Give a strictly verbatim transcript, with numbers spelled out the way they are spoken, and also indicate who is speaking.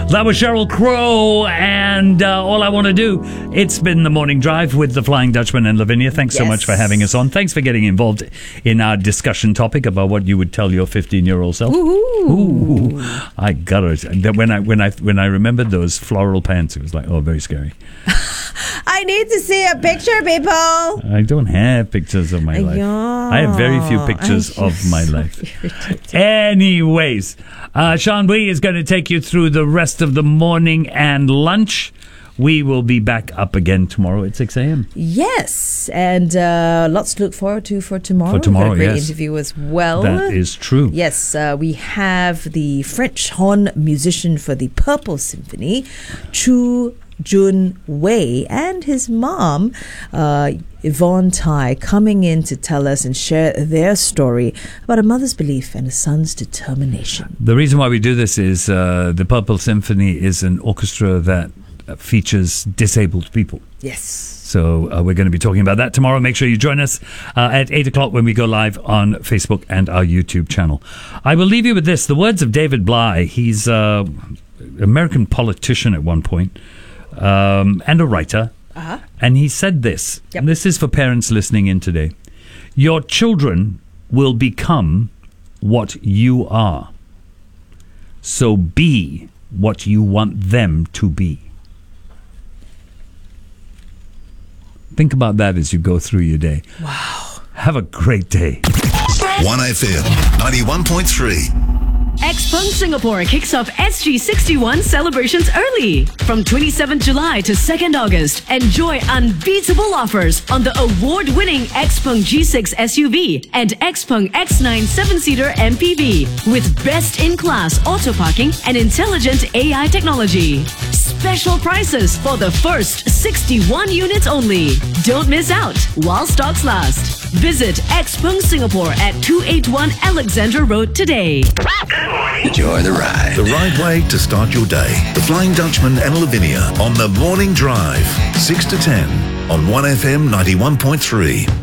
Speaker 1: That was Sheryl Crow and uh, All I Want to Do. It's been the Morning Drive with the Flying Dutchman and Lavinia. Thanks yes. so much for having us on. Thanks for getting involved in our discussion topic about what you would tell your fifteen-year-old self.
Speaker 2: Ooh.
Speaker 1: Ooh. I got it. When I when I when I remembered those floral pants, it was like, oh, very scary.
Speaker 2: I need to see a picture, people.
Speaker 1: I don't have pictures of my life.
Speaker 2: Yeah.
Speaker 1: I have very few pictures of my
Speaker 2: so
Speaker 1: life.
Speaker 2: irritated.
Speaker 1: Anyways, uh, Sean Wee is going to take you through the rest of the morning and lunch. We will be back up again tomorrow at six a.m.
Speaker 2: Yes, and uh, lots to look forward to for tomorrow.
Speaker 1: For tomorrow,
Speaker 2: We've got a great
Speaker 1: yes.
Speaker 2: interview as well.
Speaker 1: That is true.
Speaker 2: Yes, uh, we have the French horn musician for the Purple Symphony, Chu Jun Wei, and his mom, uh, Yvonne Tai, coming in to tell us and share their story about a mother's belief and a son's determination.
Speaker 1: The reason why we do this is uh, the Purple Symphony is an orchestra that features disabled people.
Speaker 2: Yes.
Speaker 1: So uh, we're going to be talking about that tomorrow. Make sure you join us uh, at eight o'clock when we go live on Facebook and our YouTube channel. I will leave you with this. The words of David Bly. He's an uh, American politician at one point um, and a writer.
Speaker 2: Uh-huh.
Speaker 1: And he said this.
Speaker 2: Yep.
Speaker 1: And this is for parents listening in today. Your children will become what you are. So be what you want them to be. Think about that as you go through your day.
Speaker 2: Wow.
Speaker 1: Have a great day.
Speaker 3: one F M ninety-one point three.
Speaker 4: Xpeng Singapore kicks off S G sixty-one celebrations early. From twenty-seventh July to second August, enjoy unbeatable offers on the award-winning Xpeng G six S U V and Xpeng X nine seven-seater M P V with best-in-class auto parking and intelligent A I technology. Special prices for the first sixty-one units only. Don't miss out while stocks last. Visit Xpeng Singapore at two eighty-one Alexandra Road today.
Speaker 3: Enjoy the ride. The right way to start your day. The Flying Dutchman and Lavinia on the Morning Drive. six to ten on one F M ninety-one point three.